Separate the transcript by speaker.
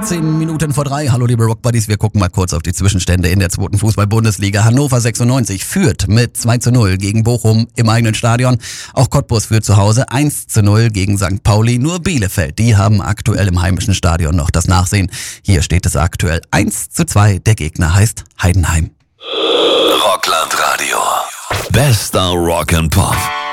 Speaker 1: 18 Minuten vor 3. Hallo liebe Rockbuddies, wir gucken mal kurz auf die Zwischenstände in der 2. Fußball-Bundesliga. Hannover 96 führt mit 2:0 gegen Bochum im eigenen Stadion. Auch Cottbus führt zu Hause 1:0 gegen St. Pauli. Nur Bielefeld, die haben aktuell im heimischen Stadion noch das Nachsehen. Hier steht es aktuell 1:2. Der Gegner heißt Heidenheim.
Speaker 2: Rockland Radio. Bester Rock and Pop.